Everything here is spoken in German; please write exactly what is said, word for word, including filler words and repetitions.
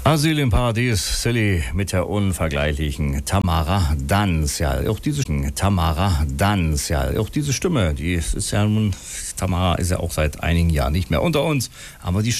Asyl im Paradies, Silly mit der unvergleichlichen Tamara Danz. Ja, auch diese Tamara Danz. Ja, auch diese Stimme, die ist ja nun, Tamara ist ja auch seit einigen Jahren nicht mehr unter uns, aber die